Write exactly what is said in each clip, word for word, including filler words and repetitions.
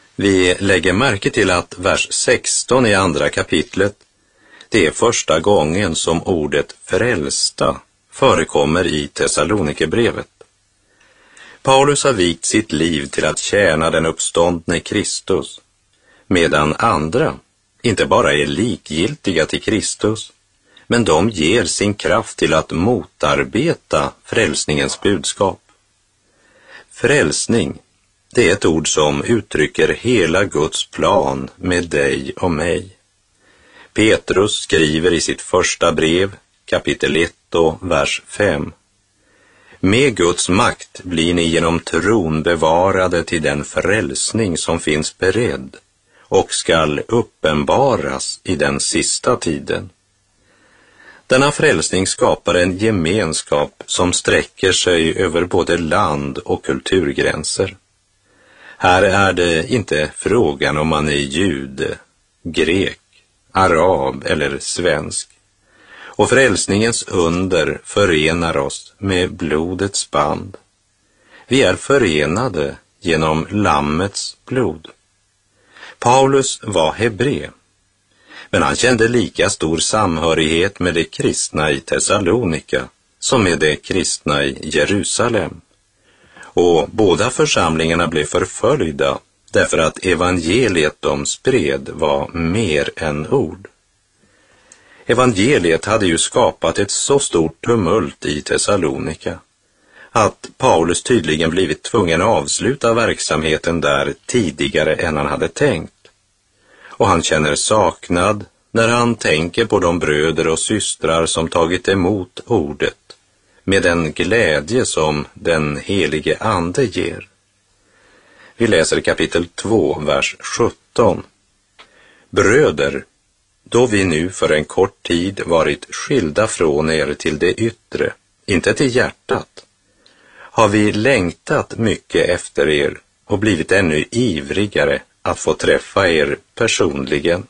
Vi lägger märke till att vers sexton i andra kapitlet, det är första gången som ordet frälsta förekommer i Thessalonikerbrevet. Paulus har vikt sitt liv till att tjäna den uppståndne Kristus, medan andra inte bara är likgiltiga till Kristus, men de ger sin kraft till att motarbeta frälsningens budskap. Frälsning, det är ett ord som uttrycker hela Guds plan med dig och mig. Petrus skriver i sitt första brev, kapitel ett och vers fem. Med Guds makt blir ni genom tron bevarade till den frälsning som finns beredd och skall uppenbaras i den sista tiden. Denna frälsning skapar en gemenskap som sträcker sig över både land- och kulturgränser. Här är det inte frågan om man är jude, grek, arab eller svensk. Och frälsningens under förenar oss med blodets band. Vi är förenade genom lammets blod. Paulus var hebre, men han kände lika stor samhörighet med de kristna i Thessalonika som med de kristna i Jerusalem. Och båda församlingarna blev förföljda därför att evangeliet de spred var mer än ord. Evangeliet hade ju skapat ett så stort tumult i Thessalonika att Paulus tydligen blivit tvungen att avsluta verksamheten där tidigare än han hade tänkt. Och han känner saknad när han tänker på de bröder och systrar som tagit emot ordet med den glädje som den helige ande ger. Vi läser kapitel två, vers sjutton. Bröder, då vi nu för en kort tid varit skilda från er till det yttre, inte till hjärtat, har vi längtat mycket efter er och blivit ännu ivrigare att få träffa er personligen.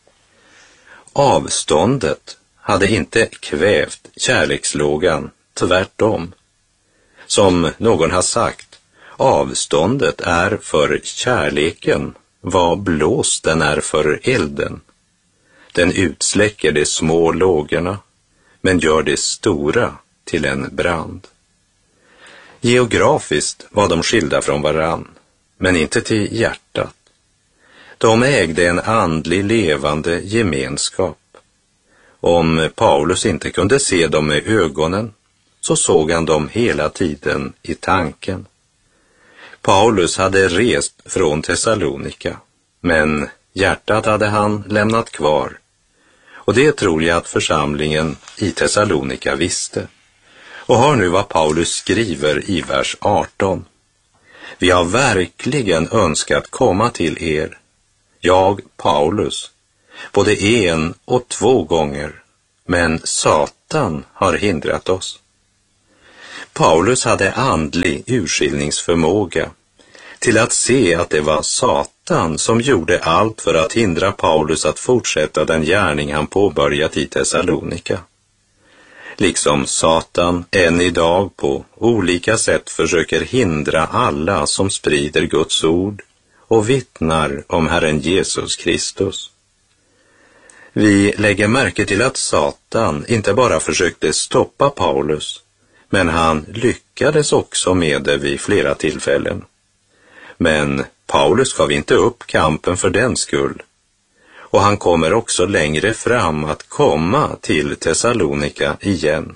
Avståndet hade inte kvävt kärlekslågan, tvärtom. Som någon har sagt, avståndet är för kärleken vad blåsten är för elden. Den utsläcker de små lågorna, men gör det stora till en brand. Geografiskt var de skilda från varann, men inte till hjärtat. De ägde en andlig levande gemenskap. Om Paulus inte kunde se dem med ögonen, så såg han dem hela tiden i tanken. Paulus hade rest från Thessalonika, men hjärtat hade han lämnat kvar. Och det tror jag att församlingen i Thessalonika visste. Och hör nu vad Paulus skriver i vers arton. Vi har verkligen önskat komma till er, jag, Paulus, både en och två gånger, men Satan har hindrat oss. Paulus hade andlig urskiljningsförmåga till att se att det var Satan som gjorde allt för att hindra Paulus att fortsätta den gärning han påbörjat i Thessalonika. Liksom Satan än idag på olika sätt försöker hindra alla som sprider Guds ord och vittnar om Herren Jesus Kristus. Vi lägger märke till att Satan inte bara försökte stoppa Paulus, men han lyckades också med det vid flera tillfällen. Men Paulus gav inte upp kampen för den skull. Och han kommer också längre fram att komma till Thessalonika igen.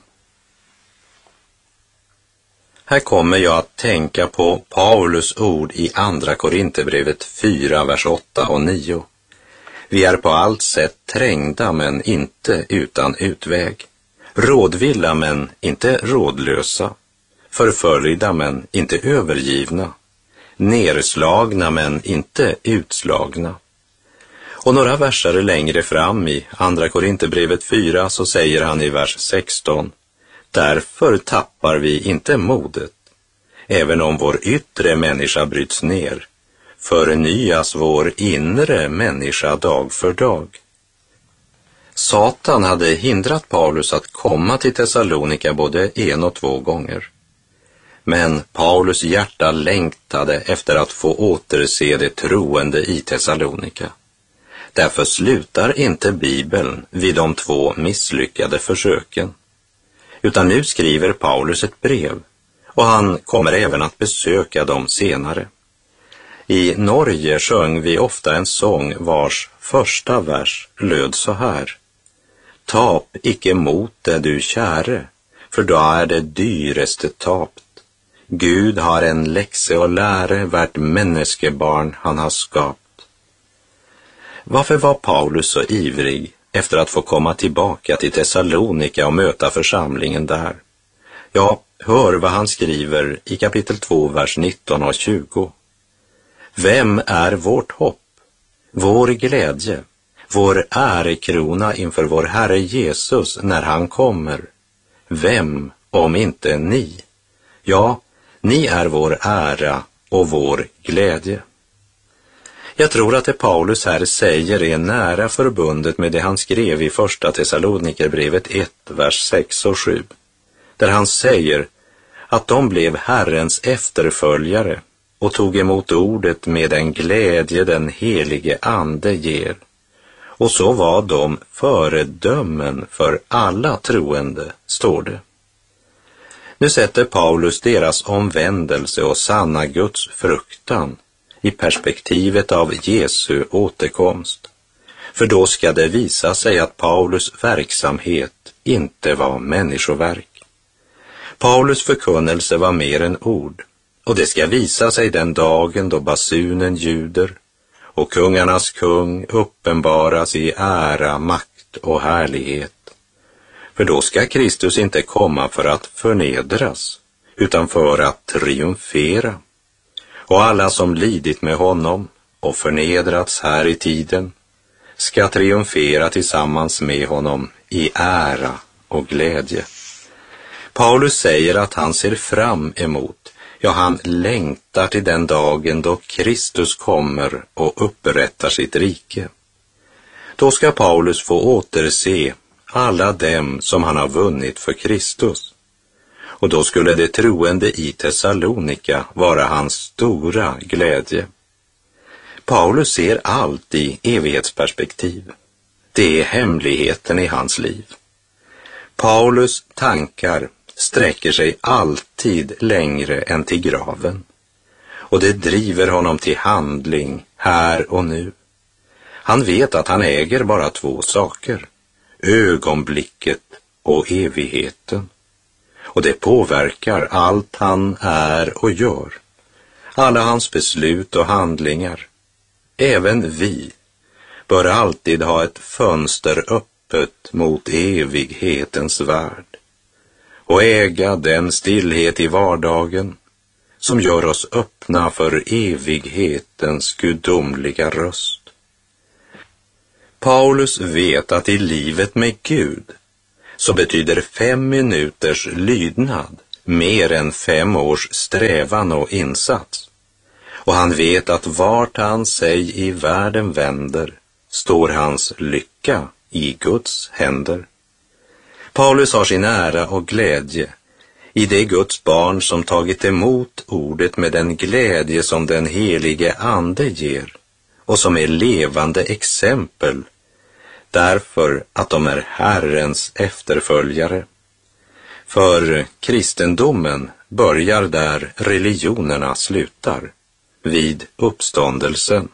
Här kommer jag att tänka på Paulus ord i andra Korinthierbrevet fyra, vers åtta och nio. Vi är på allt sätt trängda men inte utan utväg. Rådvilla men inte rådlösa. Förföljda men inte övergivna. Nerslagna men inte utslagna. Och några verser längre fram i andra Korinthierbrevet fyra så säger han i vers sexton: därför tappar vi inte modet, även om vår yttre människa bryts ner, förnyas vår inre människa dag för dag. Satan hade hindrat Paulus att komma till Thessalonika både en och två gånger. Men Paulus hjärta längtade efter att få återse det troende i Thessalonika. Därför slutar inte Bibeln vid de två misslyckade försöken. Utan nu skriver Paulus ett brev, och han kommer även att besöka dem senare. I Norge sjöng vi ofta en sång vars första vers löd så här: Tap icke mot det du käre, för då är det dyreste tapt. Gud har en läxe och läre värt menneskebarn han har skapt. Varför var Paulus så ivrig efter att få komma tillbaka till Thessalonika och möta församlingen där? Ja, hör vad han skriver i kapitel två, vers nitton och tjugo. Vem är vårt hopp, vår glädje, vår ärekrona inför vår Herre Jesus när han kommer? Vem om inte ni? Ja, ni är vår ära och vår glädje. Jag tror att det Paulus här säger är nära förbundet med det han skrev i första Thessalonikerbrevet ett, vers sex och sju. Där han säger att de blev Herrens efterföljare och tog emot ordet med den glädje den helige ande ger. Och så var de föredömen för alla troende, står det. Nu sätter Paulus deras omvändelse och sanna Guds fruktan i perspektivet av Jesu återkomst. För då ska det visa sig att Paulus verksamhet inte var människoverk. Paulus förkunnelse var mer än ord, och det ska visa sig den dagen då basunen ljuder och kungarnas kung uppenbaras i ära, makt och härlighet. För då ska Kristus inte komma för att förnedras, utan för att triumfera. Och alla som lidit med honom och förnedrats här i tiden ska triumfera tillsammans med honom i ära och glädje. Paulus säger att han ser fram emot, ja, han längtar till den dagen då Kristus kommer och upprättar sitt rike. Då ska Paulus få återse alla dem som han har vunnit för Kristus. Och då skulle det troende i Thessalonika vara hans stora glädje. Paulus ser allt i evighetsperspektiv. Det är hemligheten i hans liv. Paulus tankar sträcker sig alltid längre än till graven. Och det driver honom till handling här och nu. Han vet att han äger bara två saker: ögonblicket och evigheten. Och det påverkar allt han är och gör, alla hans beslut och handlingar. Även vi bör alltid ha ett fönster öppet mot evighetens värld och äga den stillhet i vardagen som gör oss öppna för evighetens gudomliga röst. Paulus vet att i livet med Gud så betyder fem minuters lydnad mer än fem års strävan och insats. Och han vet att vart han sig i världen vänder står hans lycka i Guds händer. Paulus har sin ära och glädje i det Guds barn som tagit emot ordet med den glädje som den helige ande ger och som är levande exempel därför att de är Herrens efterföljare. För kristendomen börjar där religionerna slutar, vid uppståndelsen.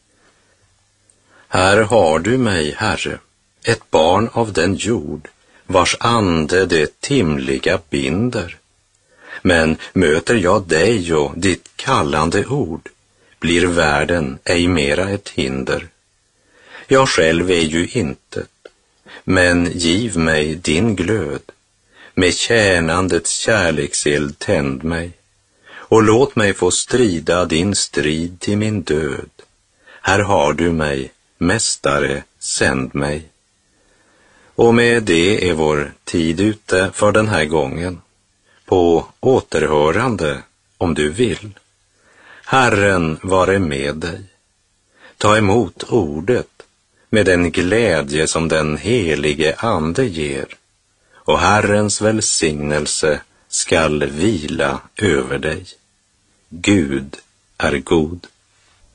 Här har du mig, Herre, ett barn av den jord, vars ande det timliga binder. Men möter jag dig och ditt kallande ord, blir världen ej mera ett hinder. Jag själv är ju intet, men giv mig din glöd, med tjänandets kärlekseld tänd mig, och låt mig få strida din strid till min död. Här har du mig, mästare, sänd mig. Och med det är vår tid ute för den här gången. På återhörande, om du vill. Herren vare med dig. Ta emot ordet med den glädje som den helige ande ger, och Herrens välsignelse skall vila över dig. Gud är god.